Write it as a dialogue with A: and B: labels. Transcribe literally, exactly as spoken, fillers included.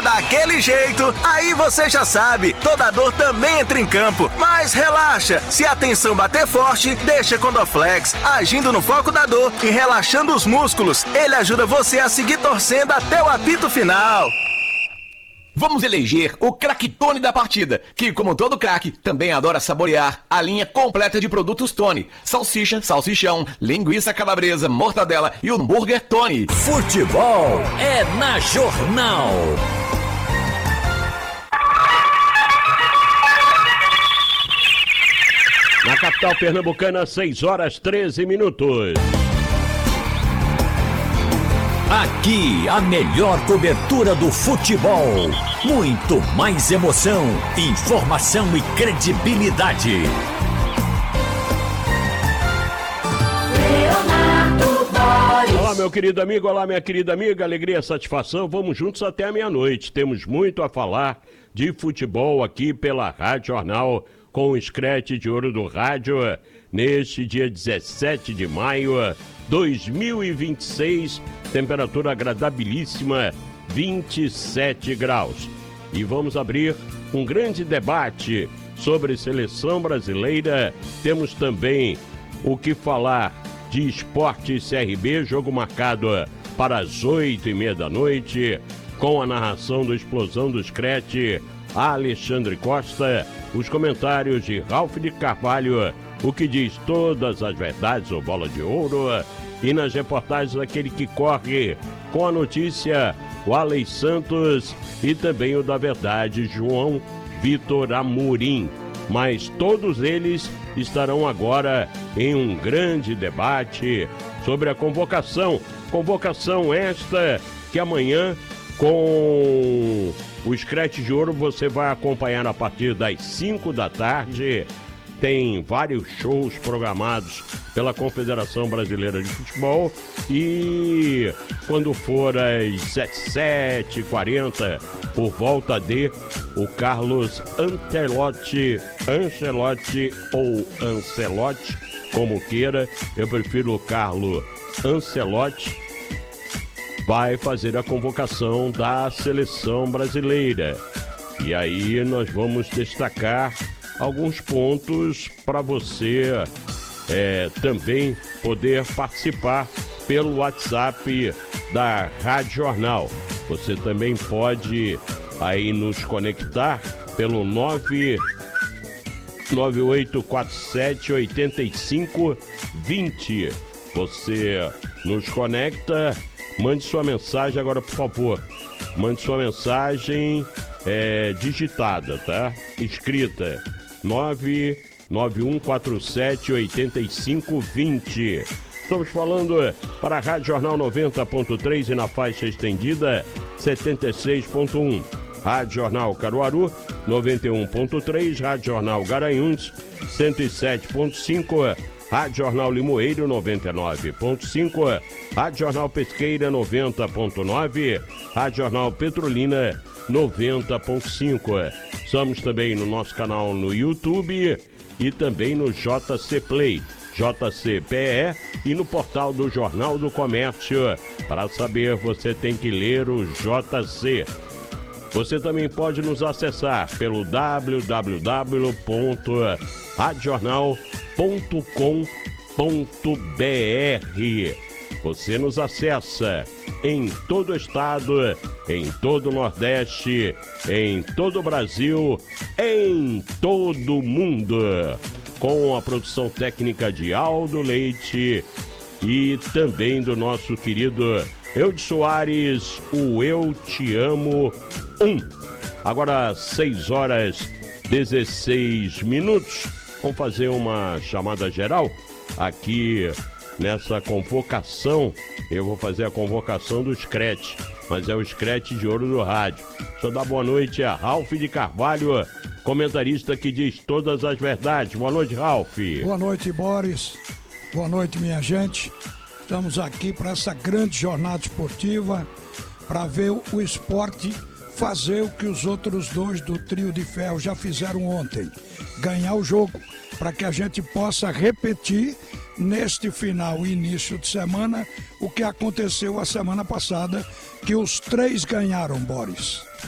A: daquele jeito, aí você já sabe, toda dor também entra em campo. Mas relaxa, se a tensão bater forte, deixa com Dorflex, agindo no foco da dor e relaxando os músculos. Ele ajuda você a seguir torcendo até o apito final.
B: Vamos eleger o craque Tony da partida, que, como todo craque, também adora saborear a linha completa de produtos Tony. Salsicha, salsichão, linguiça calabresa, mortadela e hambúrguer Tony.
C: Futebol é na Jornal.
D: Na capital pernambucana, seis horas treze minutos.
C: Aqui, a melhor cobertura do futebol. Muito mais emoção, informação e credibilidade.
D: Olá, meu querido amigo, olá, minha querida amiga, alegria, satisfação. Vamos juntos até a meia-noite. Temos muito a falar de futebol aqui pela Rádio Jornal, com o Scratch de Ouro do Rádio, neste dia dezessete de maio de dois mil e vinte e seis, temperatura agradabilíssima, vinte e sete graus. E vamos abrir um grande debate sobre seleção brasileira. Temos também o que falar de Esporte C R B, jogo marcado para as oito e meia da noite, com a narração do Explosão do Scratch, Alexandre Costa, os comentários de Ralf de Carvalho, o que diz todas as verdades, o Bola de Ouro, e nas reportagens aquele que corre com a notícia, o Alex Santos, e também o da verdade, João Vitor Amorim. Mas todos eles estarão agora em um grande debate sobre a convocação. Convocação esta que amanhã, com o Scratch de Ouro, você vai acompanhar a partir das cinco da tarde. Tem vários shows programados pela Confederação Brasileira de Futebol e quando for às sete e quarenta, por volta de, o Carlos Ancelotti, Ancelotti ou Ancelotti, como queira, eu prefiro o Carlo Ancelotti, vai fazer a convocação da seleção brasileira. E aí nós vamos destacar alguns pontos para você é, também poder participar pelo WhatsApp da Rádio Jornal. Você também pode aí nos conectar pelo nove nove oito quatro sete oito cinco dois zero. Você nos conecta, mande sua mensagem agora, por favor. Mande sua mensagem é, digitada, tá? Escrita. nove nove um quatro sete oito cinco dois zero. Estamos falando para a Rádio Jornal noventa ponto três e na faixa estendida setenta e seis ponto um. Rádio Jornal Caruaru noventa e um ponto três, Rádio Jornal Garanhuns cento e sete ponto cinco, Rádio Jornal Limoeiro noventa e nove ponto cinco, Rádio Jornal Pesqueira noventa ponto nove, Rádio Jornal Petrolina noventa ponto cinco. Estamos também no nosso canal no YouTube e também no J C Play, J C P E, e no portal do Jornal do Comércio. Para saber, você tem que ler o J C. Você também pode nos acessar pelo w w w ponto rádio jornal ponto com ponto b r. Você nos acessa em todo o estado, em todo o Nordeste, em todo o Brasil, em todo o mundo. Com a produção técnica de Aldo Leite e também do nosso querido Eudes Soares, o Eu Te Amo um. Agora, seis horas dezesseis minutos. Vamos fazer uma chamada geral aqui nessa convocação. Eu vou fazer a convocação do Scratch, mas é o Scratch de Ouro do Rádio. Deixa eu dar boa noite a Ralf de Carvalho, comentarista que diz todas as verdades. Boa noite, Ralf.
E: Boa noite, Boris. Boa noite, minha gente. Estamos aqui para essa grande jornada esportiva, para ver o esporte fazer o que os outros dois do trio de ferro já fizeram ontem, ganhar o jogo, para que a gente possa repetir neste final e início de semana o que aconteceu a semana passada, que os três ganharam, Boris.